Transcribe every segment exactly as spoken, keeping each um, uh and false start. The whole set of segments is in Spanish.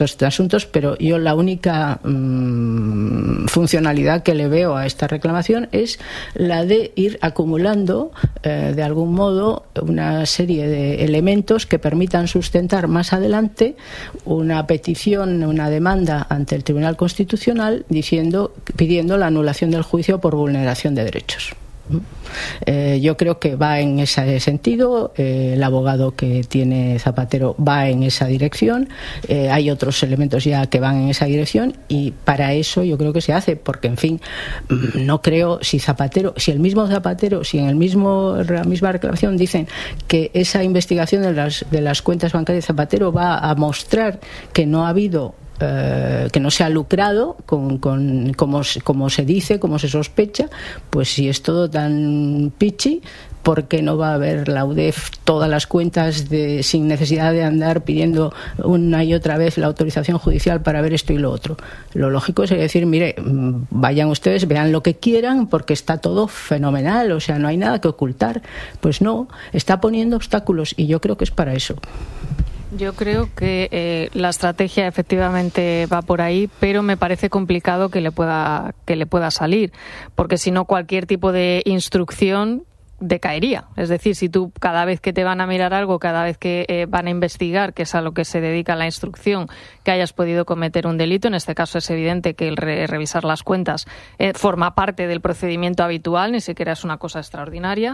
estos asuntos, pero yo la única mmm, funcionalidad que le veo a esta reclamación es la de ir acumulando eh, de algún modo una serie de elementos que permitan sustentar más adelante una petición, una demanda ante el Tribunal Constitucional diciendo, pidiendo la anulación del juicio por vulneración de derechos. Eh, yo creo que va en ese sentido, eh, el abogado que tiene Zapatero va en esa dirección, eh, hay otros elementos ya que van en esa dirección y para eso yo creo que se hace, porque en fin, no creo, si Zapatero, si el mismo Zapatero, si en el mismo la misma reclamación dicen que esa investigación de las, de las cuentas bancarias de Zapatero va a mostrar que no ha habido Eh, que no se ha lucrado con, con como, como se dice, como se sospecha, pues si es todo tan pichi, ¿por qué no va a ver la U D E F todas las cuentas de, sin necesidad de andar pidiendo una y otra vez la autorización judicial para ver esto y lo otro? Lo lógico es decir, mire, vayan ustedes, vean lo que quieran porque está todo fenomenal, o sea, no hay nada que ocultar. Pues no, está poniendo obstáculos y yo creo que es para eso. Yo creo que eh, la estrategia efectivamente va por ahí, pero me parece complicado que le pueda que le pueda salir, porque si no cualquier tipo de instrucción decaería. Es decir, si tú cada vez que te van a mirar algo, cada vez que eh, van a investigar, que es a lo que se dedica la instrucción, que hayas podido cometer un delito, en este caso es evidente que el re- revisar las cuentas eh, forma parte del procedimiento habitual, ni siquiera es una cosa extraordinaria.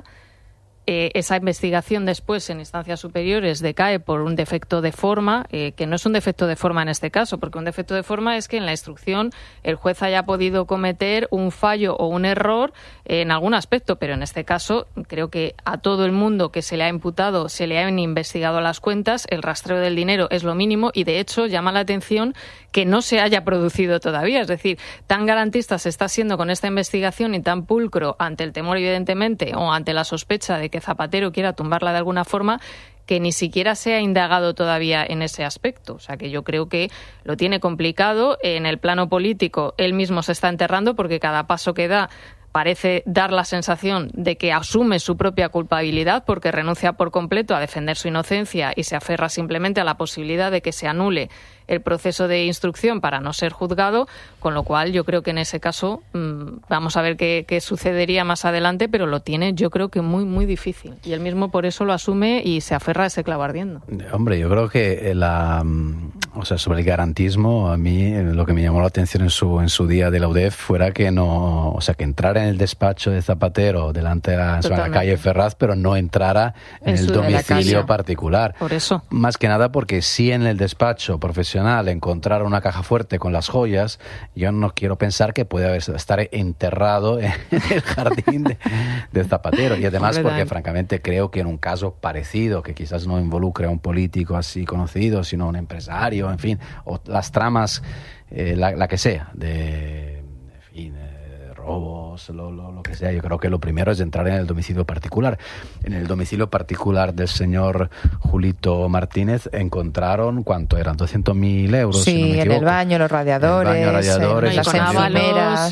Eh, esa investigación después en instancias superiores decae por un defecto de forma, eh, que no es un defecto de forma en este caso, porque un defecto de forma es que en la instrucción el juez haya podido cometer un fallo o un error eh, en algún aspecto, pero en este caso creo que a todo el mundo que se le ha imputado, se le han investigado las cuentas, el rastreo del dinero es lo mínimo y de hecho llama la atención que no se haya producido todavía. Es decir, tan garantista se está siendo con esta investigación y tan pulcro ante el temor evidentemente o ante la sospecha de que Zapatero quiera tumbarla de alguna forma, que ni siquiera se ha indagado todavía en ese aspecto. O sea que yo creo que lo tiene complicado. En el plano político él mismo se está enterrando porque cada paso que da parece dar la sensación de que asume su propia culpabilidad porque renuncia por completo a defender su inocencia y se aferra simplemente a la posibilidad de que se anule el proceso de instrucción para no ser juzgado, con lo cual yo creo que en ese caso mmm, vamos a ver qué, qué sucedería más adelante, pero lo tiene yo creo que muy, muy difícil. Y él mismo por eso lo asume y se aferra a ese clavo ardiendo. Hombre, yo creo que la, o sea, sobre el garantismo, a mí lo que me llamó la atención en su, en su día de la U D E F fuera que no, o sea, que entrara en el despacho de Zapatero delante de la, la calle Ferraz, pero no entrara en, en el domicilio particular. Por eso. Más que nada porque si en el despacho profesional encontrar una caja fuerte con las joyas, yo no quiero pensar que puede haber, estar enterrado en el jardín de, de Zapatero. Y además porque francamente creo que en un caso parecido, que quizás no involucre a un político así conocido, sino a un empresario, en fin, o las tramas, eh, la, la que sea, de, en fin, eh, robos, lo, lo, lo que sea, yo creo que lo primero es entrar en el domicilio particular. En el domicilio particular del señor Julito Martínez encontraron, ¿cuánto eran? doscientos mil euros, sí, si no me equivoco. En el baño, los radiadores, el baño, radiadores en las enfermeras.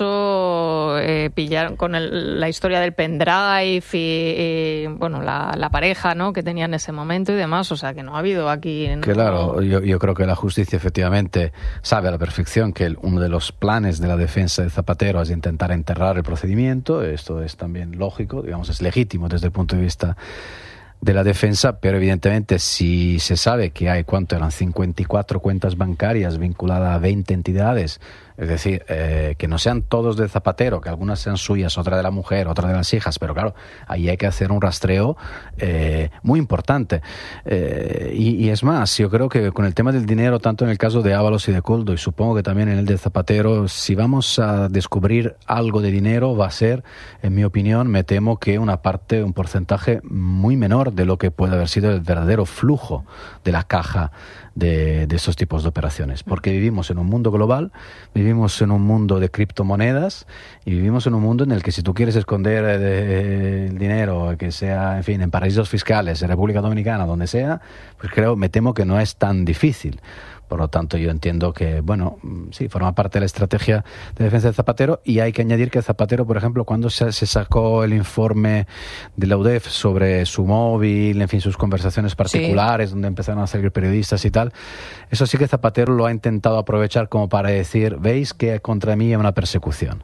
Incluso eh, pillaron con el, la historia del pendrive y, y bueno, la, la pareja, ¿no?, que tenía en ese momento y demás, o sea que no ha habido aquí... No... Claro, yo, yo creo que la justicia efectivamente sabe a la perfección que el, uno de los planes de la defensa de Zapatero es intentar enterrar el procedimiento. Esto es también lógico, digamos, es legítimo desde el punto de vista de la defensa, pero evidentemente si se sabe que hay, ¿cuánto eran? cincuenta y cuatro cuentas bancarias vinculadas a veinte entidades, es decir, eh, que no sean todos de Zapatero, que algunas sean suyas, otra de la mujer, otra de las hijas, pero claro, ahí hay que hacer un rastreo eh, muy importante. Eh, y, y es más, yo creo que con el tema del dinero, tanto en el caso de Ábalos y de Koldo, y supongo que también en el de Zapatero, si vamos a descubrir algo de dinero, va a ser, en mi opinión, me temo que una parte, un porcentaje muy menor de lo que puede haber sido el verdadero flujo de la caja de, de estos tipos de operaciones, porque vivimos en un mundo global, vivimos en un mundo de criptomonedas y vivimos en un mundo en el que si tú quieres esconder eh, el dinero, que sea, en fin, en paraísos fiscales, en República Dominicana, donde sea, pues creo, me temo que no es tan difícil. Por lo tanto, yo entiendo que, bueno, sí, forma parte de la estrategia de defensa de Zapatero, y hay que añadir que Zapatero, por ejemplo, cuando se, se sacó el informe de la U D E F sobre su móvil, en fin, sus conversaciones particulares, sí, donde empezaron a salir periodistas y tal, eso sí que Zapatero lo ha intentado aprovechar como para decir, veis que contra mí hay una persecución.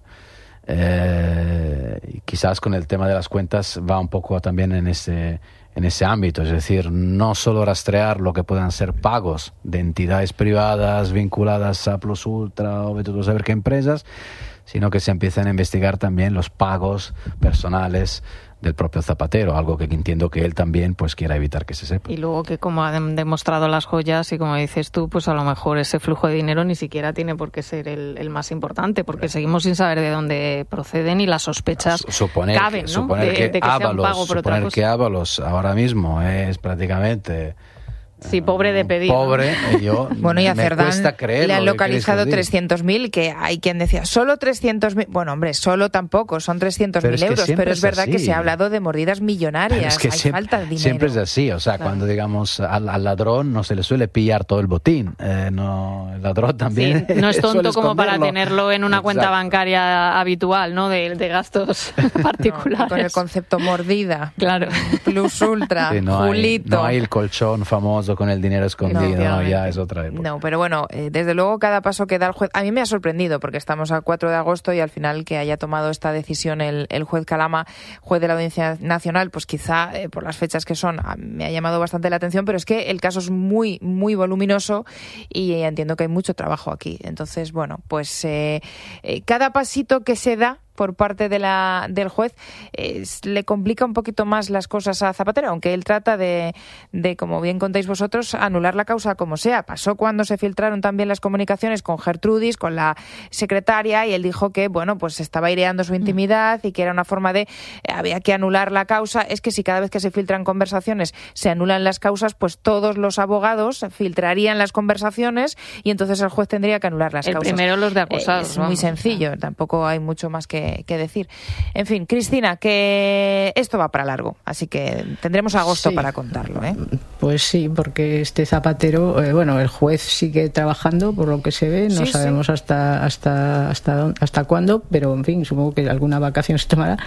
Eh, y quizás con el tema de las cuentas va un poco también en ese... en ese ámbito, es decir, no solo rastrear lo que puedan ser pagos de entidades privadas vinculadas a Plus Ultra o vete tú a saber qué empresas, sino que se empiecen a investigar también los pagos personales del propio Zapatero, algo que entiendo que él también pues quiera evitar que se sepa. Y luego que, como han demostrado las joyas y como dices tú, pues a lo mejor ese flujo de dinero ni siquiera tiene por qué ser el, el más importante, porque seguimos sin saber de dónde proceden y las sospechas suponer caben, que, ¿no? Suponer de, que, de que Ábalos, sea un pago por suponer otra cosa. que Ábalos ahora mismo es prácticamente... Sí, pobre de pedir. Pobre, ¿no? yo bueno, y a me Cerdán cuesta creerlo, le han localizado que trescientos mil, que hay quien decía, solo trescientos mil. Bueno, hombre, solo tampoco, son trescientos mil euros, pero es, es verdad así. Que se ha hablado de mordidas millonarias, pero es que hay siempre, falta de dinero. Siempre es así, o sea, claro. Cuando digamos al, al ladrón no se le suele pillar todo el botín, eh, no, el ladrón también sí, no es tonto como para tenerlo en una Exacto. cuenta bancaria habitual, ¿no? De, de gastos particulares. No, con el concepto mordida, claro. Plus Ultra, sí, no Julito. Hay, no hay el colchón famoso con el dinero escondido. No, no, ya es otra época. No, pero bueno, eh, desde luego cada paso que da el juez, a mí me ha sorprendido porque estamos a cuatro de agosto y al final que haya tomado esta decisión el, el juez Calama, juez de la Audiencia Nacional, pues quizá eh, por las fechas que son me ha llamado bastante la atención, pero es que el caso es muy, muy voluminoso y eh, entiendo que hay mucho trabajo aquí. Entonces, bueno, pues eh, eh, cada pasito que se da por parte de la del juez eh, le complica un poquito más las cosas a Zapatero, aunque él trata de, de, como bien contáis vosotros, anular la causa como sea. Pasó cuando se filtraron también las comunicaciones con Gertrudis, con la secretaria, y él dijo que, bueno, pues estaba aireando su intimidad y que era una forma de, eh, había que anular la causa. Es que si cada vez que se filtran conversaciones se anulan las causas, pues todos los abogados filtrarían las conversaciones y entonces el juez tendría que anular las el causas. El primero los de acusados. Eh, es vamos, muy sencillo, o sea. Tampoco hay mucho más que que decir. En fin, Cristina, que esto va para largo, así que tendremos agosto sí. para contarlo, ¿eh? Pues sí, porque este Zapatero, eh, bueno, el juez sigue trabajando por lo que se ve, no sí, sabemos sí. hasta hasta hasta hasta cuándo, pero en fin, supongo que alguna vacación se tomará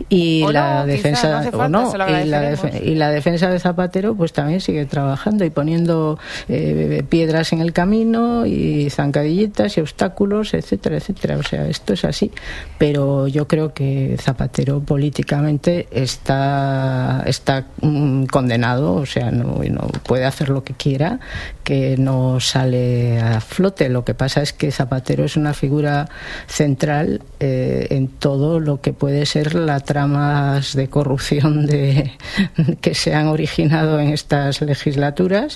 y o la no, defensa no hace falta, o no se lo y, la def- y la defensa de Zapatero pues también sigue trabajando y poniendo eh, piedras en el camino y zancadillitas y obstáculos, etcétera, etcétera. O sea, esto es así, pero yo creo que Zapatero políticamente está está mm, condenado, o sea, no, no puede hacer lo que quiera, que no sale a flote. Lo que pasa es que Zapatero es una figura central eh, en todo lo que puede ser las tramas de corrupción de, que se han originado en estas legislaturas,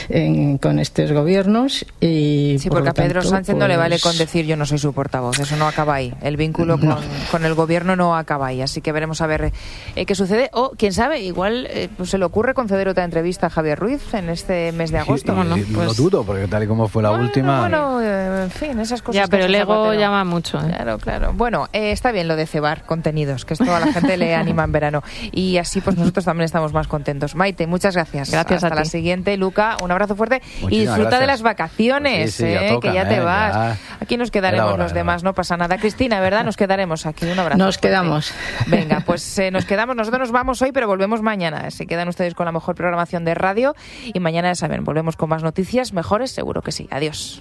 en, con estos gobiernos. Y sí, por porque a Pedro tanto, Sánchez pues... no le vale con decir yo no soy su portavoz, eso no acaba ahí. El vínculo con, no. con el gobierno no acaba ahí, así que veremos a ver eh, qué sucede. O, quién sabe, igual eh, pues se le ocurre conceder otra entrevista a Javier Ruiz en este mes de agosto. Sí, bueno, pues... Lo dudo, porque tal y como fue la bueno, última... Bueno, eh, en fin, esas cosas... Ya, pero el ego llama mucho. ¿eh? Claro, claro. Bueno, eh, está bien lo de cebar contenidos, que esto a la gente le anima en verano. Y así pues nosotros también estamos más contentos. Maite, muchas gracias. Gracias Hasta a la ti. siguiente. Luca, un abrazo fuerte. Muchísimas y disfruta gracias. de las vacaciones, sí, sí, eh, ya tocan, que ya te eh, vas. ya. Aquí nos quedaremos hora, los demás, no pasa nada. Cristina, ¿verdad? Nos quedaremos aquí. Un abrazo. Nos fuerte. quedamos. Venga, pues eh, nos quedamos. Nosotros nos vamos hoy, pero volvemos mañana. Se quedan ustedes con la mejor programación de radio y mañana, ya saben, volvemos con más noticias mejores, seguro que sí. Adiós.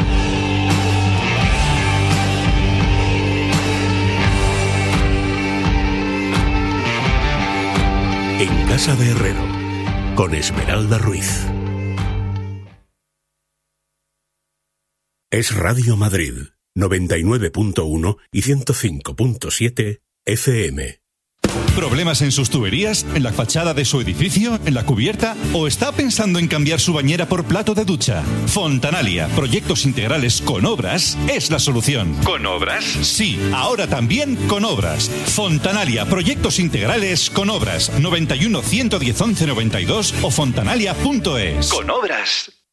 En Casa de Herrero, con Esmeralda Ruiz. Es Radio Madrid, noventa y nueve punto uno y ciento cinco punto siete F M. ¿Problemas en sus tuberías? ¿En la fachada de su edificio? ¿En la cubierta? ¿O está pensando en cambiar su bañera por plato de ducha? Fontanalia, proyectos integrales con obras, es la solución. ¿Con obras? Sí, ahora también con obras. Fontanalia, proyectos integrales con obras. noventa y uno, ciento diez, once noventa y dos o fontanalia punto es. Con obras.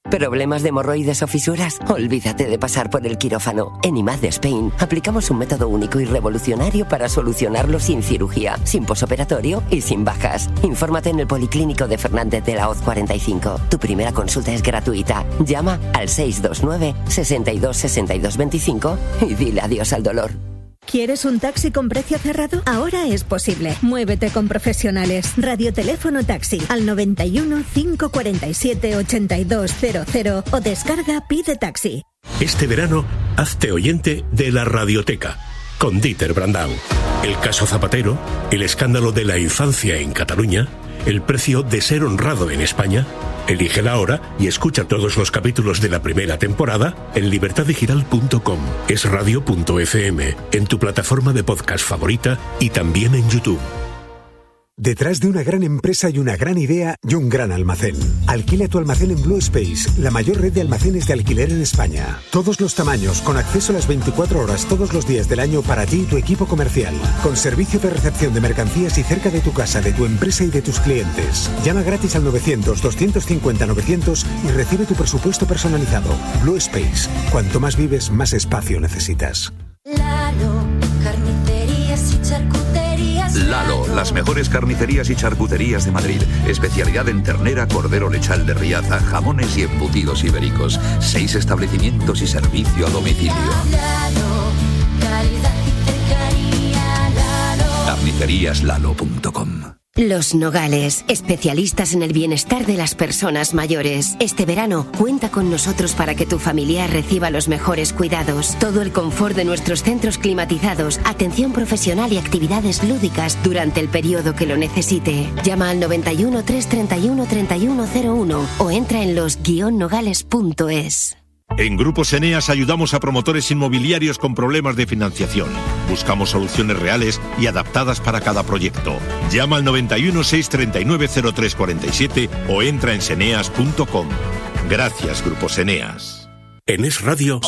¿Problemas de hemorroides o fisuras? Olvídate de pasar por el quirófano. En I M A D Spain aplicamos un método único y revolucionario para solucionarlo sin cirugía, sin posoperatorio y sin bajas. Infórmate en el Policlínico de Fernández de la Hoz cuarenta y cinco. Tu primera consulta es gratuita. Llama al seis dos nueve, sesenta y dos, sesenta y dos veinticinco y dile adiós al dolor. ¿Quieres un taxi con precio cerrado? Ahora es posible. Muévete con profesionales. Radioteléfono taxi al noventa y uno, cinco cuarenta y siete, ochenta y dos cero cero o descarga Pide Taxi. Este verano, hazte oyente de la Radioteca con Dieter Brandau. El caso Zapatero, el escándalo de la infancia en Cataluña, el precio de ser honrado en España. Elígela ahora y escucha todos los capítulos de la primera temporada en libertad digital punto com, esradio punto efe eme, en tu plataforma de podcast favorita y también en YouTube. Detrás de una gran empresa y una gran idea y un gran almacén. Alquila tu almacén en Blue Space, la mayor red de almacenes de alquiler en España. Todos los tamaños, con acceso a las veinticuatro horas todos los días del año para ti y tu equipo comercial. Con servicio de recepción de mercancías y cerca de tu casa, de tu empresa y de tus clientes. Llama gratis al novecientos, doscientos cincuenta, novecientos y recibe tu presupuesto personalizado. Blue Space. Cuanto más vives, más espacio necesitas. Lalo, carnicerías y charcuterías. Lalo, las mejores carnicerías y charcuterías de Madrid. Especialidad en ternera, cordero lechal de Riaza, jamones y embutidos ibéricos. Seis establecimientos y servicio a domicilio. Lalo, calidad y cercanía. Lalo. carnicerías lalo punto com. Los Nogales, especialistas en el bienestar de las personas mayores. Este verano, cuenta con nosotros para que tu familiar reciba los mejores cuidados. Todo el confort de nuestros centros climatizados, atención profesional y actividades lúdicas durante el periodo que lo necesite. Llama al noventa y uno, trescientos treinta y uno, treinta y uno cero uno o entra en los guion nogales punto es. En Grupos Eneas ayudamos a promotores inmobiliarios con problemas de financiación. Buscamos soluciones reales y adaptadas para cada proyecto. Llama al noventa y uno, seiscientos treinta y nueve, cero tres cuarenta y siete o entra en seneas punto com. Gracias, Grupos Eneas. En Es Radio,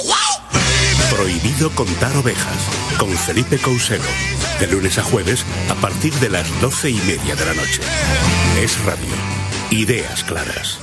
prohibido contar ovejas, con Felipe Couselo. De lunes a jueves, a partir de las doce y media de la noche. Es Radio. Ideas claras.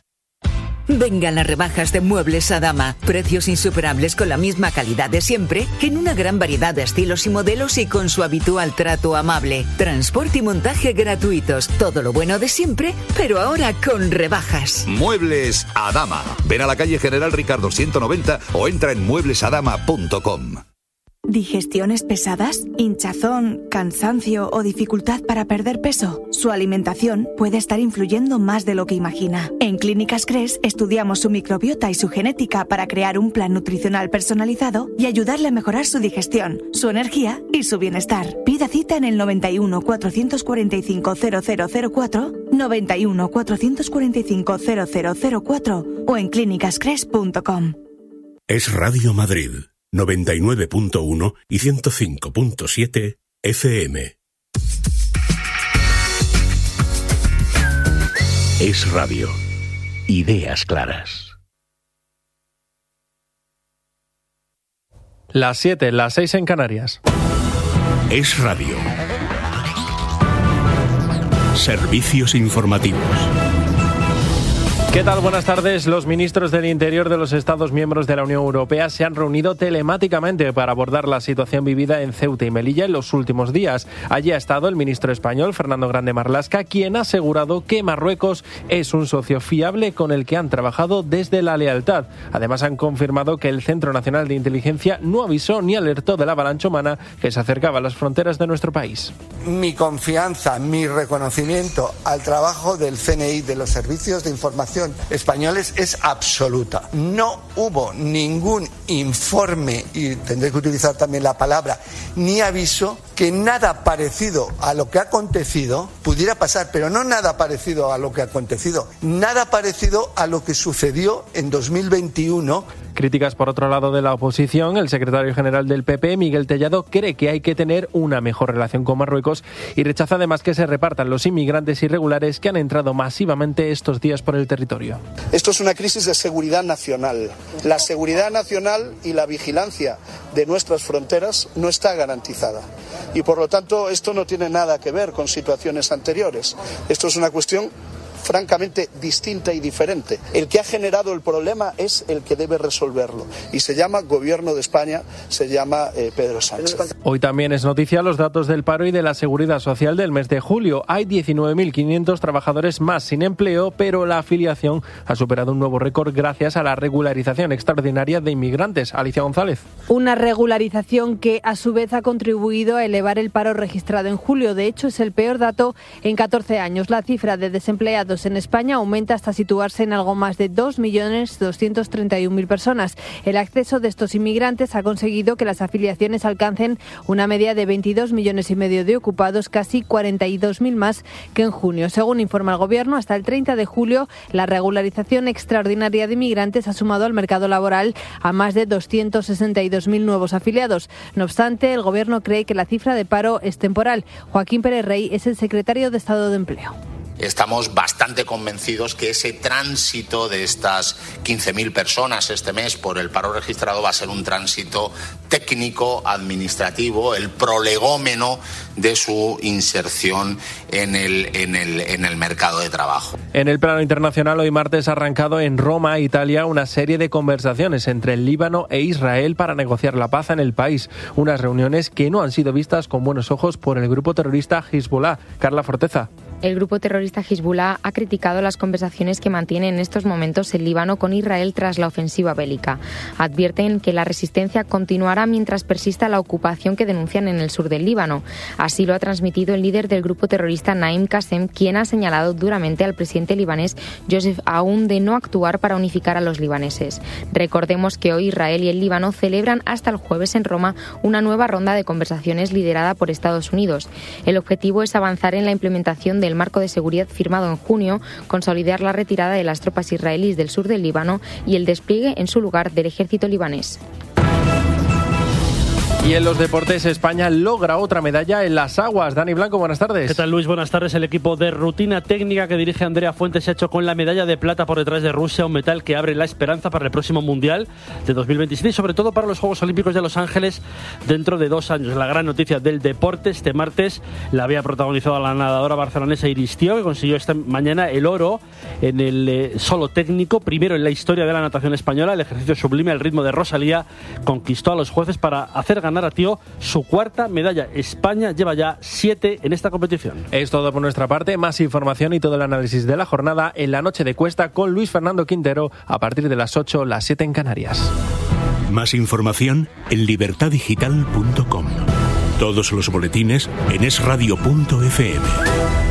Vengan las rebajas de Muebles Adama. Precios insuperables con la misma calidad de siempre, en una gran variedad de estilos y modelos y con su habitual trato amable. Transporte y montaje gratuitos. Todo lo bueno de siempre, pero ahora con rebajas. Muebles Adama. Ven a la calle General Ricardo ciento noventa o entra en muebles adama punto com. ¿Digestiones pesadas? ¿Hinchazón, cansancio o dificultad para perder peso? Su alimentación puede estar influyendo más de lo que imagina. En Clínicas Cres estudiamos su microbiota y su genética para crear un plan nutricional personalizado y ayudarle a mejorar su digestión, su energía y su bienestar. Pida cita en el noventa y uno, cuatrocientos cuarenta y cinco, cero cero cero cuatro, noventa y uno, cuatrocientos cuarenta y cinco, cero cero cero cuatro o en clínicas cres punto com. Es Radio Madrid. noventa y nueve punto uno y ciento cinco punto siete efe eme. Es Radio. Ideas claras. Las siete, las seis en Canarias. Es Radio. Servicios informativos. ¿Qué tal? Buenas tardes. Los ministros del Interior de los Estados miembros de la Unión Europea se han reunido telemáticamente para abordar la situación vivida en Ceuta y Melilla en los últimos días. Allí ha estado el ministro español, Fernando Grande Marlaska, quien ha asegurado que Marruecos es un socio fiable con el que han trabajado desde la lealtad. Además, han confirmado que el Centro Nacional de Inteligencia no avisó ni alertó de la avalancha humana que se acercaba a las fronteras de nuestro país. Mi confianza, mi reconocimiento al trabajo del ce ene i, de los servicios de información españoles, es absoluta. No hubo ningún informe, y tendré que utilizar también la palabra, ni aviso, que nada parecido a lo que ha acontecido pudiera pasar, pero no nada parecido a lo que ha acontecido, nada parecido a lo que sucedió en dos mil veintiuno. Críticas, por otro lado, de la oposición. El secretario general del P P, Miguel Tellado, cree que hay que tener una mejor relación con Marruecos y rechaza además que se repartan los inmigrantes irregulares que han entrado masivamente estos días por el territorio. Esto es una crisis de seguridad nacional. La seguridad nacional y la vigilancia de nuestras fronteras no está garantizada. Y por lo tanto esto no tiene nada que ver con situaciones anteriores. Esto es una cuestión francamente distinta y diferente. El que ha generado el problema es el que debe resolverlo y se llama Gobierno de España, se llama eh, Pedro Sánchez. Hoy también es noticia los datos del paro y de la seguridad social del mes de julio. Hay diecinueve mil quinientos trabajadores más sin empleo, pero la afiliación ha superado un nuevo récord gracias a la regularización extraordinaria de inmigrantes. Alicia González. Una regularización que a su vez ha contribuido a elevar el paro registrado en julio. De hecho, es el peor dato en catorce años. La cifra de desempleados en España aumenta hasta situarse en algo más de dos millones doscientos treinta y un mil personas. El acceso de estos inmigrantes ha conseguido que las afiliaciones alcancen una media de veintidós millones y medio de ocupados, casi cuarenta y dos mil más que en junio. Según informa el Gobierno, hasta el treinta de julio, la regularización extraordinaria de inmigrantes ha sumado al mercado laboral a más de doscientos sesenta y dos mil nuevos afiliados. No obstante, el Gobierno cree que la cifra de paro es temporal. Joaquín Pérez Rey es el secretario de Estado de Empleo. Estamos bastante convencidos que ese tránsito de estas quince mil personas este mes por el paro registrado va a ser un tránsito técnico, administrativo, el prolegómeno de su inserción en el, en el, en el mercado de trabajo. En el plano internacional, hoy martes ha arrancado en Roma, Italia, una serie de conversaciones entre el Líbano e Israel para negociar la paz en el país. Unas reuniones que no han sido vistas con buenos ojos por el grupo terrorista Hezbollah. Carla Forteza. El grupo terrorista Hezbollah ha criticado las conversaciones que mantiene en estos momentos el Líbano con Israel tras la ofensiva bélica. Advierten que la resistencia continuará mientras persista la ocupación que denuncian en el sur del Líbano. Así lo ha transmitido el líder del grupo terrorista Naim Qassem, quien ha señalado duramente al presidente libanés Joseph Aoun de no actuar para unificar a los libaneses. Recordemos que hoy Israel y el Líbano celebran hasta el jueves en Roma una nueva ronda de conversaciones liderada por Estados Unidos. El objetivo es avanzar en la implementación de el marco de seguridad firmado en junio, consolidar la retirada de las tropas israelíes del sur del Líbano y el despliegue en su lugar del ejército libanés. Y en los deportes, España logra otra medalla en las aguas. Dani Blanco, buenas tardes. ¿Qué tal, Luis? Buenas tardes. El equipo de rutina técnica que dirige Andrea Fuentes se ha hecho con la medalla de plata por detrás de Rusia, un metal que abre la esperanza para el próximo Mundial de dos mil veintisiete y sobre todo para los Juegos Olímpicos de Los Ángeles dentro de dos años. La gran noticia del deporte este martes la había protagonizado la nadadora barcelonesa Iris Tío, que consiguió esta mañana el oro en el eh, solo técnico, primero en la historia de la natación española. El ejercicio sublime al ritmo de Rosalía conquistó a los jueces para hacer ganar a Tío su cuarta medalla. España lleva ya siete en esta competición. Es todo por nuestra parte. Más información y todo el análisis de la jornada en la noche de Cuesta con Luis Fernando Quintero a partir de las ocho, las siete en Canarias. Más información en libertad digital punto com. Todos los boletines en es radio punto efe eme.